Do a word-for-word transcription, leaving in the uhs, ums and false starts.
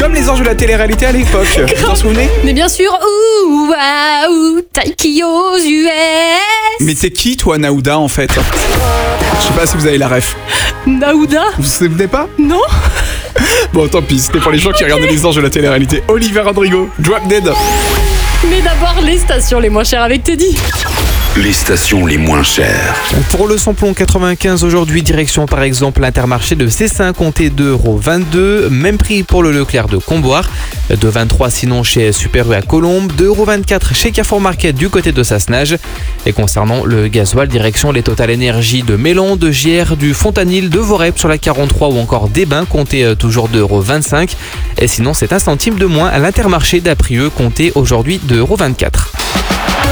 Comme les anges de la télé-réalité à l'époque. Vous vous en souvenez? Mais bien sûr, ouh, waouh, Taiki aux U S. Mais t'es qui toi, Naouda, en fait? Je sais pas si vous avez la ref. Naouda? Vous vous souvenez pas? Non. Bon, tant pis, c'était pour les gens qui regardaient les anges de la télé-réalité. Olivier Rodrigo, Drop Dead. Mais d'abord, les stations les moins chères avec Teddy. Les stations les moins chères. Pour le samplon quatre-vingt-quinze aujourd'hui, direction par exemple l'Intermarché de Cessin, comptez deux euros vingt-deux. Même prix pour le Leclerc de Comboire, deux euros vingt-trois sinon chez Super U à Colombes, deux euros vingt-quatre chez Carrefour Market du côté de Sassenage. Et concernant le gasoil, direction les Total Énergie de Mélan, de Giers, du Fontanil, de Vorep sur la quarante-trois ou encore des Bains, comptez toujours deux euros vingt-cinq. Et sinon c'est un centime de moins à l'Intermarché d'Aprieux, comptez aujourd'hui deux euros vingt-quatre.